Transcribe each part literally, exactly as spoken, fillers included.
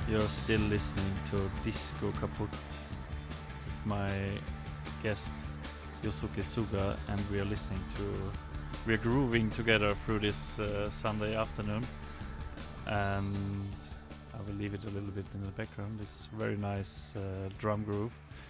You're still listening to Disco Kaput with my guest Yosuke Tsuga, and we are listening to, we are grooving together through this uh, Sunday afternoon. And I will leave it a little bit in the background. This very nice uh, drum groove.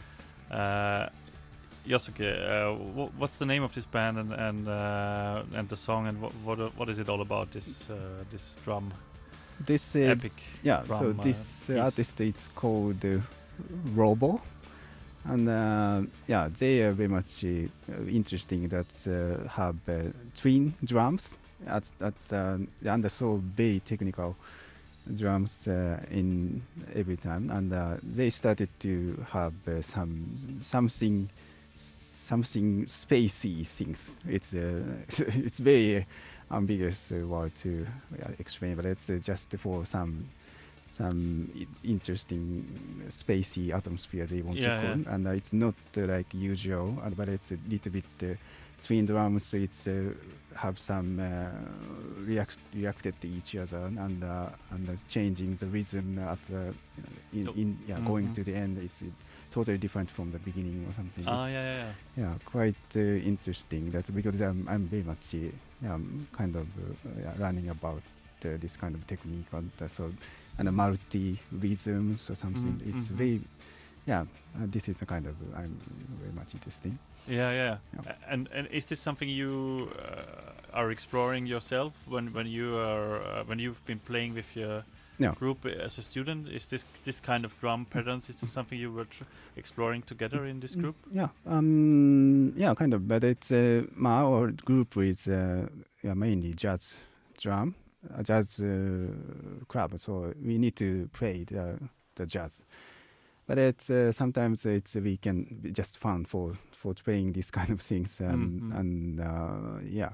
Uh, Yosuke, uh, wh- what's the name of this band and and uh, and the song, and what what what is it all about? This uh, this drum. This is Epic yeah. drum, So uh, this uh, piece. artist is called uh, Robo, and uh, yeah, they are very much uh, interesting. That uh, have uh, twin drums at at uh, and so very technical drums uh, in every time, and uh, they started to have uh, some something something spacey things. It's uh, it's very ambiguous uh, word to uh, explain, but it's uh, just for some some i- interesting spacey atmosphere they want Yeah, to call, yeah. and uh, it's not uh, like usual, uh, but it's a little bit uh, twin drums. It's uh, have some uh, react reacted to each other, and uh, and uh, changing the rhythm at uh, in, So- in yeah going Mhm. to the end. It's uh, totally different from the beginning or something. Ah, It's, yeah, yeah, yeah. yeah, quite uh, interesting. That's because I'm, I'm very much uh, yeah, I'm kind of uh, yeah, learning about uh, this kind of technique and uh, so and uh, multi rhythms or something. Mhm, It's mhm. very yeah. Uh, this is a kind of uh, I'm very much interesting. Yeah, yeah. Yeah. A- And and is this something you uh, are exploring yourself when when you are uh, when you've been playing with your Yeah. group as a student? Is this this kind of drum patterns? Is this something you were tr- exploring together in this Mm, group? Yeah, um, yeah, kind of. But it's uh, my our group is uh, yeah, mainly jazz drum, uh, jazz uh, club. So we need to play the the jazz. But it's uh, sometimes it's we can be just fun for for playing these kind of things, and Mhm. and uh, yeah,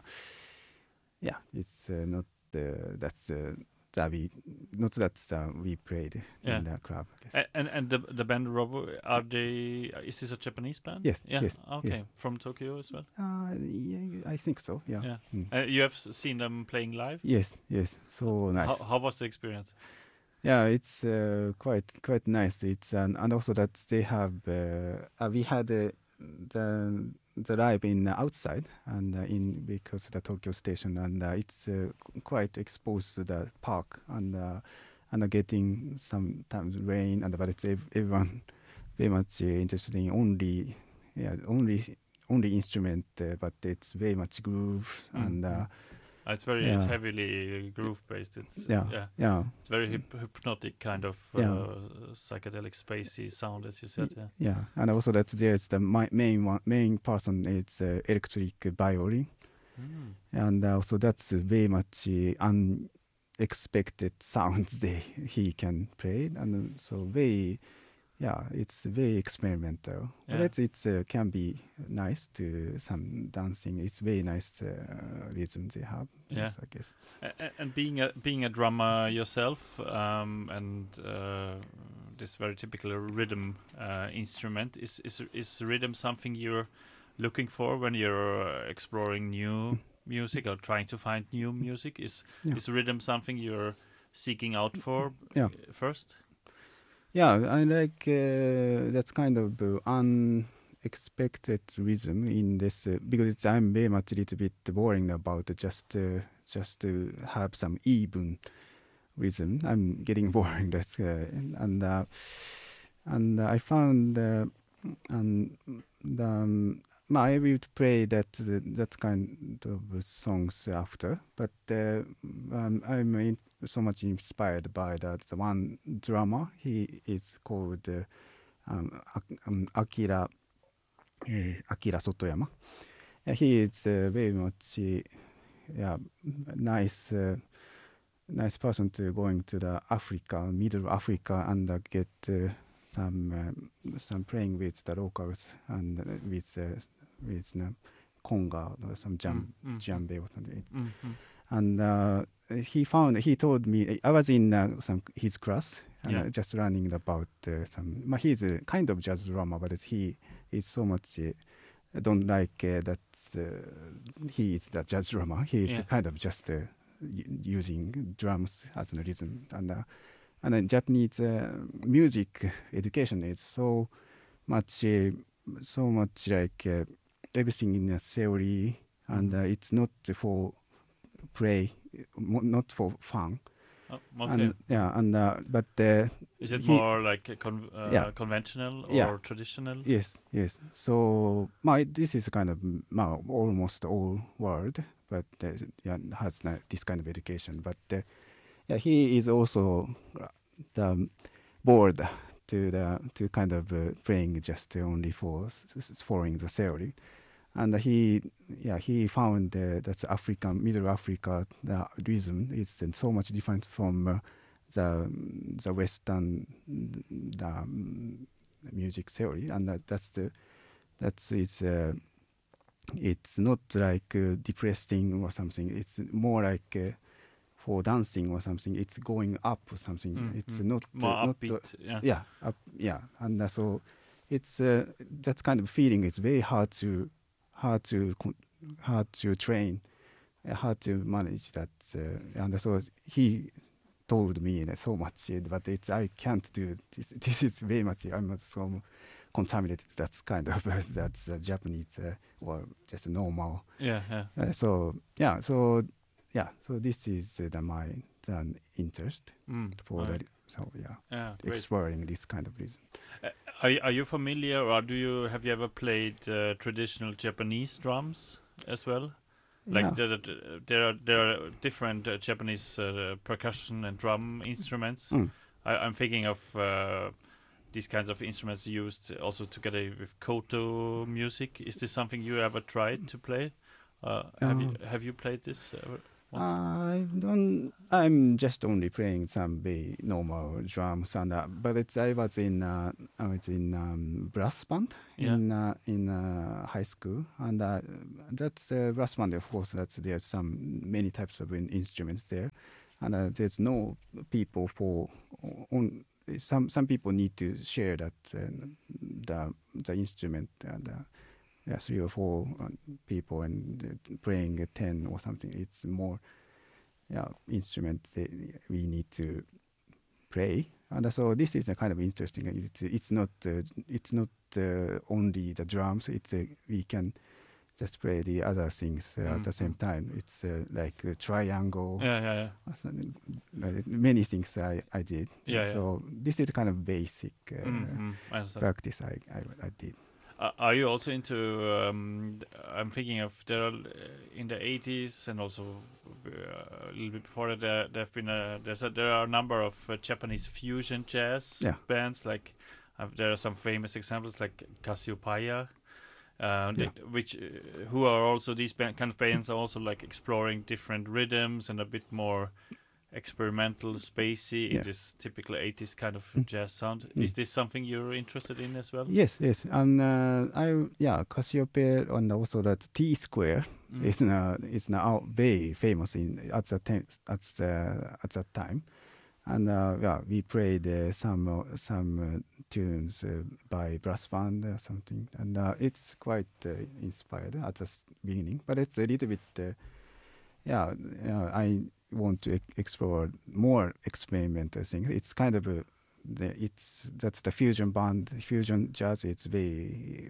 yeah, it's uh, not uh, that's uh, that we not that uh, we played Yeah. in the club. I guess. A- and and the the band Robo, are they? Is this a Japanese band? Yes, Yeah. yes, Okay. yes. From Tokyo as well. Uh, yeah, I think so. Yeah. Yeah. Mm. Uh, you have s- seen them playing live. Yes, yes. So How nice. how was the experience? Yeah, it's uh, quite quite nice. It's and and also that they have uh, uh, we had uh, the the live in uh, outside and uh, in because of the Tokyo station, and uh, it's uh, qu- quite exposed to the park, and uh, and uh, getting sometimes rain, and but it's ev- everyone very much uh, interested in only yeah only only instrument, uh, but it's very much groove, and uh, Mhm. Uh, it's very it's yeah heavily groove based. It's yeah yeah. yeah. It's very hyp- hypnotic kind of Yeah. uh, psychedelic spacey sound, as you Y- said. Yeah. Yeah, and also that there's the mi- main one, main person is uh, electric violin, Mm. and also that's very much uh, unexpected sounds they he can play, and uh, so very yeah, it's very experimental. But Yeah. it's it's uh, can be nice to some dancing. It's very nice uh, rhythm they have. Yeah. Yes, I guess. A- a- and being a being a drummer yourself, um, and uh, this very typical rhythm uh, instrument, is is is rhythm something you're looking for when you're uh, exploring new music or trying to find new music? Is Yeah. is rhythm something you're seeking out for Yeah. uh, first? Yeah, I like uh, that's kind of uh, unexpected rhythm in this uh, because it's, I'm very much a little bit boring about it, just uh, just to have some even rhythm. I'm getting boring. That's uh, and uh, and I found uh, and the, um, I will play that uh, that kind of songs after, but uh, um, I'm in, so much inspired by that the one drama. He is called uh, um, Ak- um, Akira uh, Akira Sotoyama. Uh, he is uh, very much uh, yeah nice. Uh, nice person to going to the Africa, Middle Africa, and uh, get uh, some um, some playing with the locals and uh, with uh, with uh, conga or some jam Mm, mm, djembe or something. mm, mm. And uh, he found he told me I was in uh, some his class and Yeah. uh, just learning about uh, some. But he's a kind of jazz drummer, but it's, he is so much. Uh, don't like uh, that uh, he is the jazz drummer. He is Yeah. kind of just uh, y- using drums as a rhythm, and uh, and then Japanese uh, music education is so much, uh, so much like uh, everything in a theory, and Mhm. uh, it's not for play, mo- not for fun. Oh, okay. And yeah, and uh, but uh, Is it he, more like a con yeah, uh, conventional yeah, or traditional? yes, yes. So my this is kind of mm, ma- almost all world, but uh, yeah, has na- this kind of education. But uh, yeah, he is also uh, the bored to the to kind of uh, playing just only for s- s- following the theory, and he yeah he found uh, that African Middle Africa the rhythm is uh, so much different from uh, the the Western mm, the um, music theory, and that, that's the that's it's uh, it's not like uh, depressing or something. It's more like uh, for dancing or something. It's going up or something. Mm, It's mm. not uh, More not upbeat, uh, yeah. yeah up, yeah, and uh, so it's uh, that kind of feeling is very hard to hard to con- hard to train, uh, hard to manage that, uh, and so he told me that so much, uh, but it's I can't do this. This is very much I'm so contaminated. That's kind of that's uh, Japanese uh, or just normal. Yeah, yeah. Uh, so yeah, so yeah, so this is uh, the my the interest Mm, for uh, the so yeah yeah, great. exploring this kind of rhythm. Uh, are y- are you familiar, or do you have you ever played uh, traditional Japanese drums as well? Like Yeah. there, there there are there are different uh, Japanese uh, percussion and drum instruments. Mm. I, I'm thinking of uh, these kinds of instruments used also together with koto music. Is this something you ever tried to play? Uh, have you Uh, have you played this ever once? I don't. I'm just only playing some very normal drums, and uh, but it's I was in uh, I was in um, brass band Yeah. in uh, in uh, high school, and uh, that's uh, brass band. Of course, that's there's some many types of in- instruments there, and uh, there's no people for on. Some some people need to share that uh, the the instrument and. Uh, yeah, three or four uh, people and uh, playing a ten or something. It's more yeah instrument that we need to play, and so this is a kind of interesting. It's it's not uh, it's not uh, only the drums. It's uh, we can just play the other things uh, at Mm, the same mm. time. It's uh, like a triangle. Yeah, yeah, yeah. or something, uh, many things I, I did. Yeah, yeah. So this is the kind of basic uh, Mm, mm, I understand. practice I, I, I did. Uh, are you also into? Um, th- I'm thinking of there are, uh, in the eighties and also uh, a little bit before that. There, there have been a there's a, there are a number of uh, Japanese fusion jazz Yeah. bands. Like uh, there are some famous examples like Cassiopeia, uh, they, Yeah. which uh, who are also these ban- kind of bands are also like exploring different rhythms and a bit more experimental, spacey in Yeah. this typical eighties kind of Mm. jazz sound. Mm. Is this something you're interested in as well? Yes, yes, and uh, I yeah Cassiopeia and also that T Square Mm. is now is now very famous in at the time at the, at that time, and uh, yeah we played uh, some uh, some uh, tunes uh, by brass band or something, and uh, it's quite uh, inspired at the s- beginning, but it's a little bit uh, yeah uh, I want to e- explore more experimental things. It's kind of a the, it's that's the fusion band fusion jazz. It's very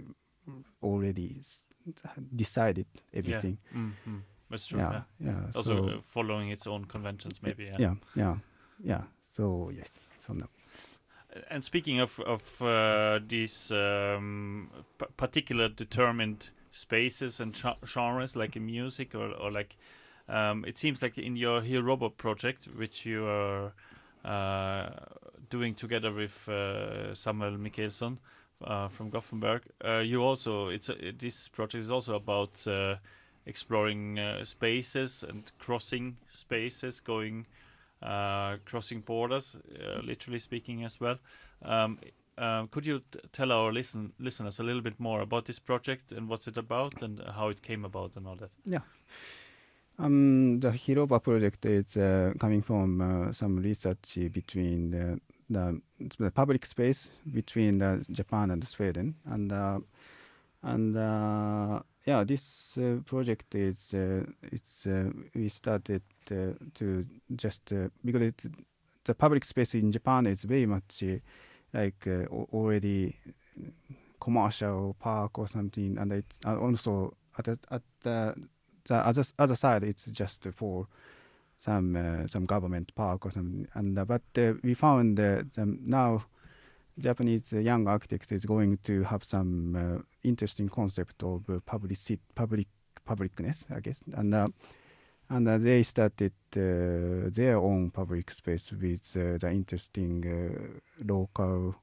already s- decided everything. Yeah. Mm, mm. That's true. Yeah, Yeah. yeah. Also So uh, following its own conventions, y- maybe. Yeah. yeah, yeah, yeah. So yes, so no. Uh, And speaking of of uh, these um, p- particular determined spaces and cha- genres, like in music or or like, um, it seems like in your Hirobo project, which you are uh, doing together with uh, Samuel Mikkelson uh, from Gothenburg, uh, you also it's a, it- this project is also about uh, exploring uh, spaces and crossing spaces, going uh, crossing borders, uh, literally speaking as well. Um, um, could you t- tell our listen listeners a little bit more about this project and what's it about and how it came about and all that? Yeah. Um, the Hiroba project is uh, coming from uh, some research between the, the, the public space between uh, Japan and Sweden, and uh, and uh, yeah, this uh, project is uh, it's uh, we started uh, to just uh, because it's the public space in Japan is very much uh, like uh, al- already commercial park or something, and it's uh, also at the, at the, the other other side it's just for some uh, some government park or something. And uh, but uh, we found uh, some now Japanese uh, young architects is going to have some uh, interesting concept of uh, public public publicness, I guess, and uh, and uh, they started uh, their own public space with uh, the interesting uh, local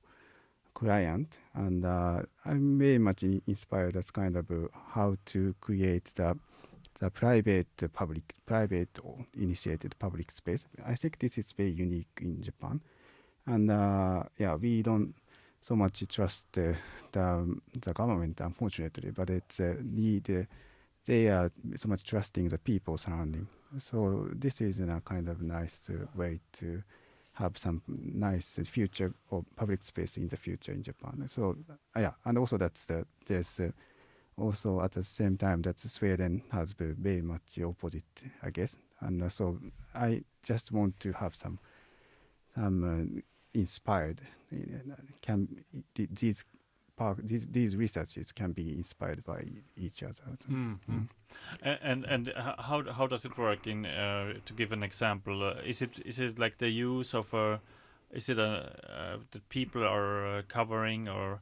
client, and uh, I'm very much in- inspired as kind of uh, how to create the the private uh, public private or initiated public space. I think this is very unique in Japan, and uh, yeah, we don't so much trust uh, the the government, unfortunately, but it's uh, need uh, they are so much trusting the people surrounding. So this is a kind of nice uh, way to have some nice uh, future or public space in the future in Japan. So uh, yeah, and also that's the there's uh, also at the same time that Sweden has been very much opposite, I guess. And uh, so I just want to have some some uh, inspired uh, can th- these park these these researches can be inspired by each other. Mm, mm. A- And and h- how d- how does it work? In uh, to give an example, uh, is it is it like the use of a is it a uh, that people are uh, covering or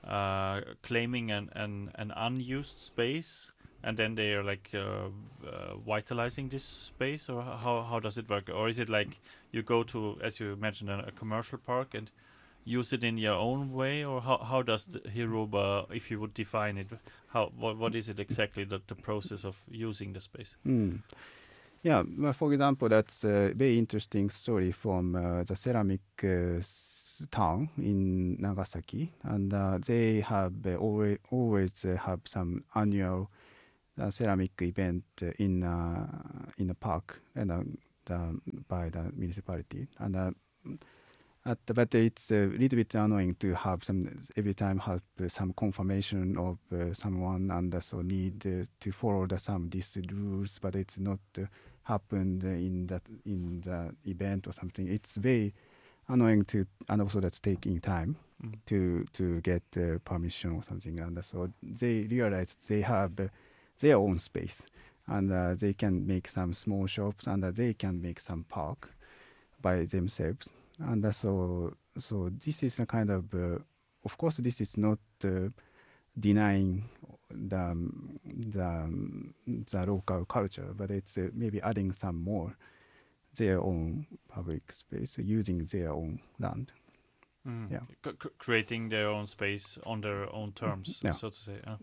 uh, claiming an, an an unused space, and then they are like uh, uh, vitalizing this space, or h- how how does it work? Or is it like you go to, as you mentioned, a, a commercial park and use it in your own way, or how how does the Hiroba, if you would define it, how what what is it exactly, that the process of using the space? Mm. Yeah, well, for example, that's a very interesting story from uh, the ceramic uh, s- town in Nagasaki, and uh, they have uh, always always uh, have some annual uh, ceramic event uh, in uh, in a park and uh, the, by the municipality, and uh, at the, but it's a little bit annoying to have some every time have uh, some confirmation of uh, someone, and uh, so need uh, to follow the some these rules, but it's not uh, happened in that in the event or something. It's very annoying to, and also that's taking time Mm. to to get uh, permission or something, and uh, so they realize they have uh, their own space, and uh, they can make some small shops, and uh, they can make some park by themselves, and uh, so so this is a kind of uh, of course this is not uh, denying the um, the um, the local culture, but it's uh, maybe adding some more their own public space using their own land. Mm. Yeah. C- c- creating their own space on their own terms, Yeah. so to say. Uh,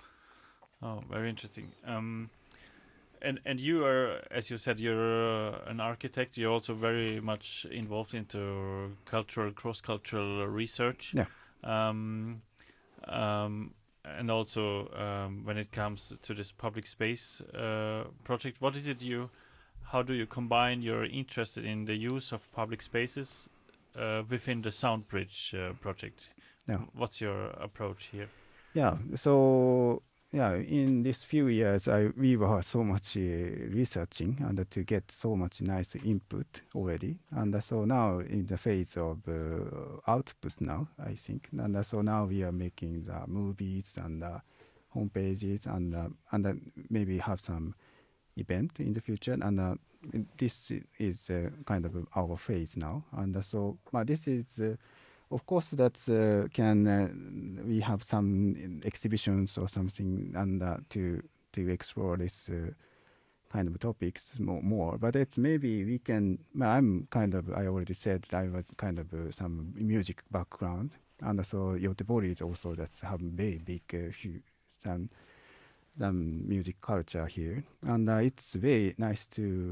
oh, very interesting. Um, and and you are, as you said, you're uh, an architect. You're also very much involved into cultural, cross-cultural research. Yeah. Um, um, and also um, when it comes to this public space uh, project, what is it you? How do you combine your interest in the use of public spaces uh, within the Soundbridge uh, project? Yeah. What's your approach here? Yeah. So yeah, in these few years, I we were so much uh, researching and uh, to get so much nice input already, and uh, so now in the phase of uh, output now, I think, and uh, so now we are making the movies and uh, home pages, and uh, and uh, maybe have some event in the future, and uh, this i- is uh, kind of our phase now, and uh, so but this is. Uh, of course, that uh, can uh, we have some exhibitions or something, and uh, to to explore this uh, kind of topics more, more. But it's maybe we can. Well, I'm kind of. I already said I was kind of uh, some music background, and so Yotebori is also that's have very big uh, hu- some some music culture here, and uh, it's very nice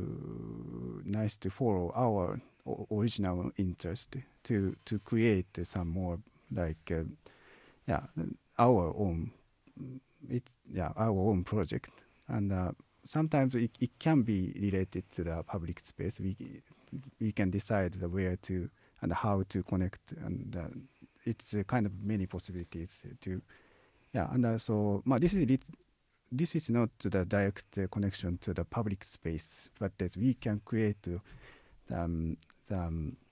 to nice to follow our o- original interest to to create uh, some more like uh, yeah our own mm, it's yeah our own project, and uh, sometimes it, it can be related to the public space. We we can decide the where to and how to connect, and uh, it's uh, kind of many possibilities to yeah, and uh, so ma, this is lit- this is not the direct uh, connection to the public space, but that we can create uh, um, the, um,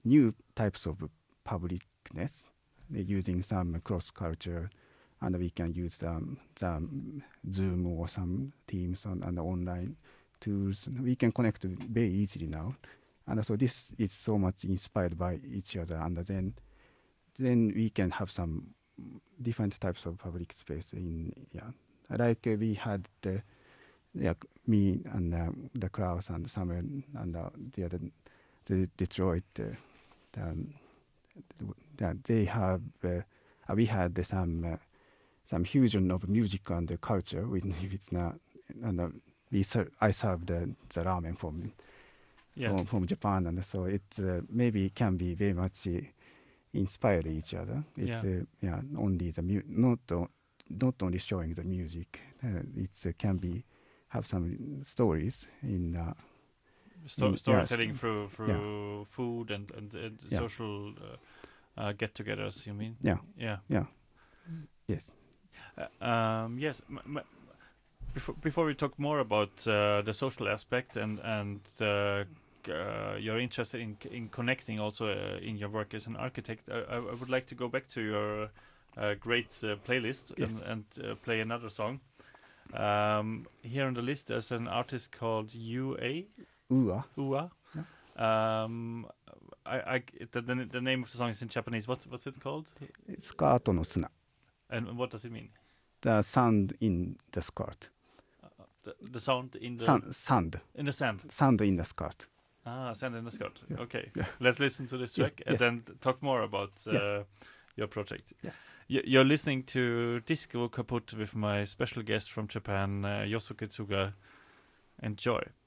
new types of publicness, uh, using some cross culture, and we can use the, the Zoom or some Teams and, and online tools. We can connect very easily now, and so this is so much inspired by each other. And then, then we can have some different types of public space in yeah, like uh, we had uh, yeah me and uh, the Klaus and Samuel and uh, the other the Detroit. Uh, the, the, they have uh, uh, we had uh, some. Uh, some fusion of music and the culture with with na, and uh, we ser- I served the, the ramen from, Yeah. from from Japan, and so it uh, maybe can be very much uh, inspire each other. It's Yeah. uh, yeah only the mu- not o- not only showing the music. Uh, it's uh, can be have some stories in. Uh, Sto- in- storytelling yes. through through food and and, and Yeah. social uh, uh, get-togethers. You mean? Yeah. Yeah. Yeah. Yes. Uh, um, yes. M- m- before before we talk more about uh, the social aspect and and uh, g- uh, you're interested in in connecting also uh, in your work as an architect, I, I I would like to go back to your uh, great uh, playlist Yes. and, and uh, play another song. Um, here on the list, there's an artist called U A Ua. Ua. Um, I, I the, the the name of the song is in Japanese. What's what's it called? スカートの砂. And what does it mean? The sound in the skirt. The, the sound in the Sound, sound, in the sand. sound in the skirt. Ah, sand in the skirt. Yeah. Okay, Yeah. let's listen to this Yes, track and yes. then t- talk more about uh, Yeah. your project. Yeah. Y- you're listening to Disco Kaput with my special guest from Japan, uh, Yosuke Tsuga. Enjoy.